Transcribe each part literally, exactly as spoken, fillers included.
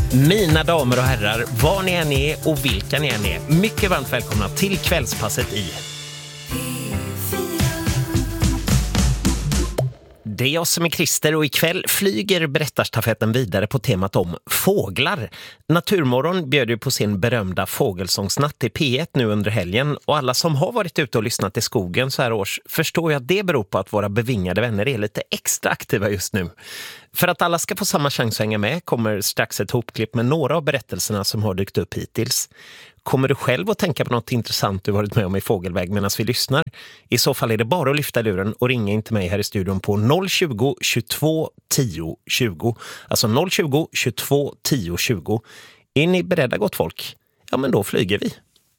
Mina damer och herrar, var ni än är och vilka ni än är, mycket varmt välkomna till kvällspasset i Det är jag som är Christer och ikväll flyger berättarstafetten vidare på temat om fåglar. Naturmorgon bjöd ju på sin berömda fågelsångsnatt i P ett nu under helgen och alla som har varit ute och lyssnat i skogen så här års förstår jag att det beror på att våra bevingade vänner är lite extra aktiva just nu. För att alla ska få samma chans att hänga med kommer strax ett hopklipp med några av berättelserna som har dykt upp hittills. Kommer du själv att tänka på något intressant du varit med om i fågelväg medan vi lyssnar? I så fall är det bara att lyfta luren och ringa in till mig här i studion på noll tjugo, tjugotvå, tio, tjugo. Alltså noll tjugo, tjugotvå, tio, tjugo. Är ni beredda gott folk? Ja, men då flyger vi.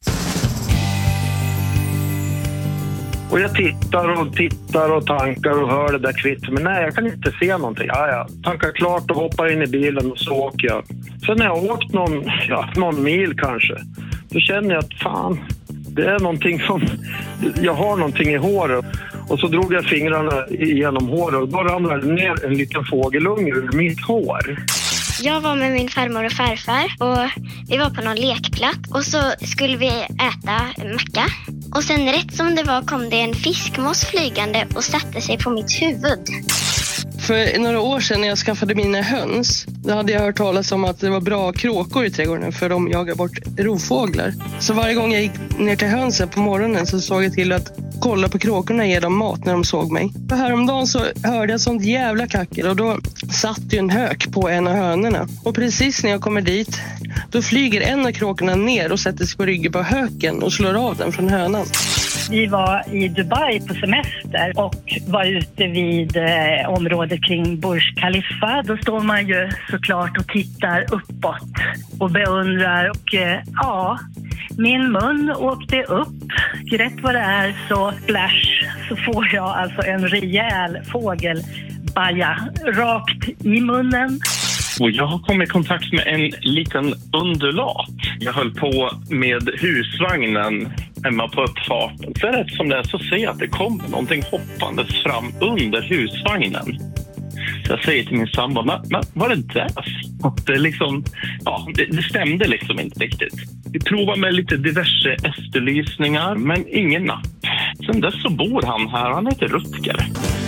Och jag tittar och tittar och tankar och hör det där kvitt. Men nej, jag kan inte se någonting. Ja, ja. Tankar klart och hoppar in i bilen och så åker jag. Sen när jag har åkt någon, ja, någon mil kanske, då känner jag att fan, det är någonting som... Jag har någonting i håret. Och så drog jag fingrarna igenom håret och då ramlade ner en liten fågelunge ur mitt hår. Jag var med min farmor och farfar och vi var på någon lekplats och så skulle vi äta macka. Och sen rätt som det var kom det en fiskmås flygande och satte sig på mitt huvud. För några år sedan när jag skaffade mina höns, då hade jag hört talas om att det var bra kråkor i trädgården för de jagar bort rovfåglar. Så varje gång jag gick ner till hönsen på morgonen så såg jag till att kolla på kråkorna och ge dem mat när de såg mig. Och häromdagen så hörde jag sånt jävla kackel och då satt ju en hök på en av hönorna. Och precis när jag kommer dit, då flyger en av kråkorna ner och sätter sig på ryggen på höken och slår av den från hönan. Vi var i Dubai på semester och var ute vid eh, området kring Burj Khalifa. Då står man ju såklart och tittar uppåt och beundrar. Och eh, ja, min mun åkte upp. Rätt vad det är så splash så får jag alltså en rejäl fågelbaja rakt i munnen. Och jag har kommit i kontakt med en liten undulat. Jag höll på med husvagnen hemma på uppfarten. Så rätt som det är så ser jag att det kommer någonting hoppandes fram under husvagnen. Så jag säger till min sambo, men, men vad är det där? Och det, liksom, ja, det, det stämde liksom inte riktigt. Vi provar med lite diverse efterlysningar, men ingen napp. Sen dess så bor han här, han heter Rutger.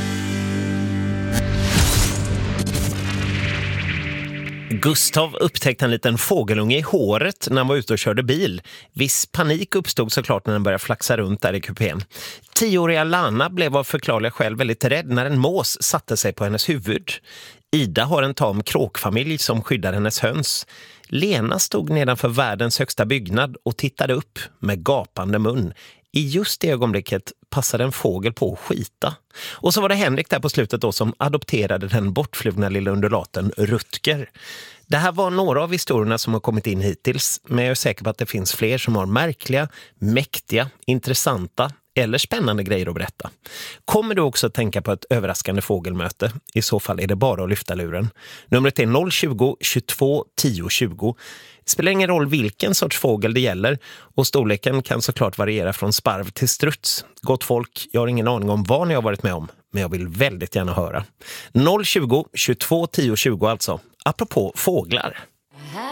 Gustav upptäckte en liten fågelunge i håret när han var ute och körde bil. Viss panik uppstod såklart när den började flaxa runt där i kupén. Tioåriga Lana blev av förklarliga skäl väldigt rädd när en mås satte sig på hennes huvud. Ida har en tam kråkfamilj som skyddar hennes höns. Lena stod nedanför världens högsta byggnad och tittade upp med gapande mun. I just det ögonblicket passade en fågel på att skita. Och så var det Henrik där på slutet då som adopterade den bortflugna lilla undulaten Rutger. Det här var några av historierna som har kommit in hittills, men jag är säker på att det finns fler som har märkliga, mäktiga, intressanta eller spännande grejer att berätta. Kommer du också att tänka på ett överraskande fågelmöte? I så fall är det bara att lyfta luren. Numret är noll tjugo, tjugotvå, tio, tjugo. Det spelar ingen roll vilken sorts fågel det gäller och storleken kan såklart variera från sparv till struts. Gott folk, jag har ingen aning om vad ni har varit med om, men jag vill väldigt gärna höra. noll tjugo, tjugotvå, tio, tjugo alltså, apropå fåglar.